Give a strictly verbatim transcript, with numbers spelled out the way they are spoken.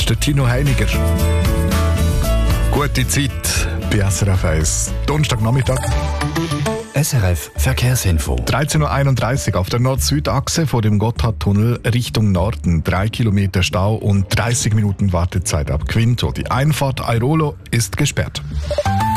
ist der Tino Heiniger. Gute Zeit bei S R F eins. Donnerstagnachmittag. S R F Verkehrsinfo. dreizehn Uhr einunddreißig auf der Nord-Süd-Achse vor dem Gotthardtunnel Richtung Norden. Drei Kilometer Stau und dreißig Minuten Wartezeit ab Quinto. Die Einfahrt Airolo ist gesperrt.